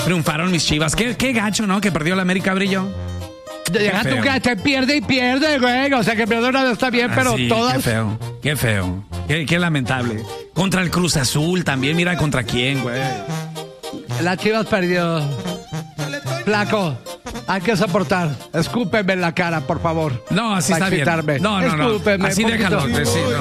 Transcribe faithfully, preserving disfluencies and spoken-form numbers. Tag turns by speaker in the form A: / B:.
A: Triunfaron mis Chivas. Qué, qué gacho, ¿no? Que perdió la América, Brillo.
B: Deja tú que te pierde y pierde, güey. O sea, que pierde una vez está bien,
A: Ah,
B: pero
A: sí,
B: todas.
A: Qué feo, qué feo. Qué, qué lamentable. Contra el Cruz Azul también, mira contra quién, güey.
B: Las Chivas perdió. Flaco, hay que soportar. Escúpeme en la cara, por favor.
A: No, así
B: para
A: está bien.
B: quitarme.
A: No, no, no.
B: Escúpeme,
A: Así
B: poquito.
A: déjalo. Sí, no.